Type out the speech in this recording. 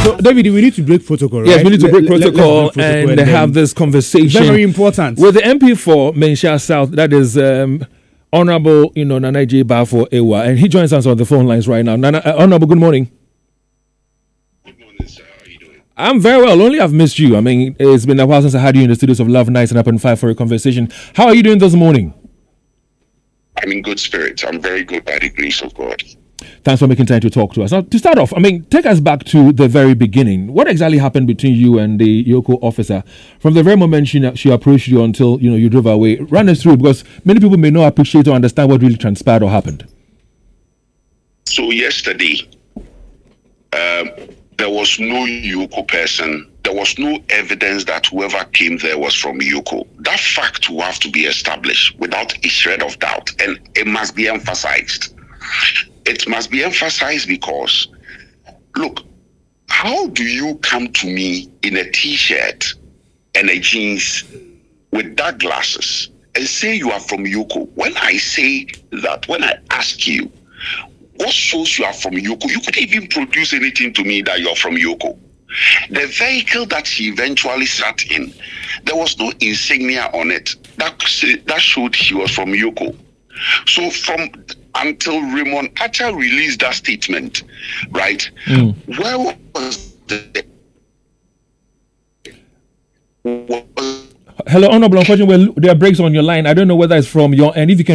So, David, we need to break protocol, right? Yes, we need to break protocol let's break protocol and have this conversation. Very important. With the MP for Mensha South, that is Honorable, Nana J. Bafo Ewa, and he joins us on the phone lines right now. Nana, Honorable, good morning. Good morning, sir. How are you doing? I'm very well. Only I've missed you. I mean, it's been a while since I had you in the studios of Love Nights and Up and 5 for a conversation. How are you doing this morning? I'm in good spirits. I'm very good by the grace of God. Thanks for making time to talk to us. Now, to start off, take us back to the very beginning. What exactly happened between you and the Yoco officer from the very moment she approached you until you drove away? Run us through, because many people may not appreciate or understand what really transpired or happened. So yesterday, there was no Yoco person. There was no evidence that whoever came there was from Yoco. That fact will have to be established without a shred of doubt, and it must be emphasized. It must be emphasized because, look, how do you come to me in a t-shirt and a jeans with dark glasses and say you are from Yoco? When I say that, when I ask you, what shows you are from Yoco? You couldn't even produce anything to me that you're from Yoco. The vehicle that she eventually sat in, there was no insignia on it that showed she was from Yoco. So until Raymond Archer released that statement, right? Where was the... Hello, Honorable. Unfortunately, there are breaks on your line. I don't know whether it's from your end. If you can